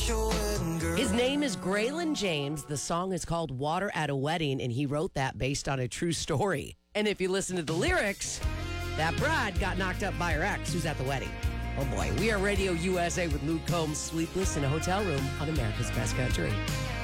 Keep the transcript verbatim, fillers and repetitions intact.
His name is Graylin James. The song is called Water at a Wedding, and he wrote that based on a true story. And if you listen to the lyrics, that bride got knocked up by her ex who's at the wedding. Oh boy, we are Radio U S A with Luke Combs, Sleepless in a Hotel Room on America's Best Country.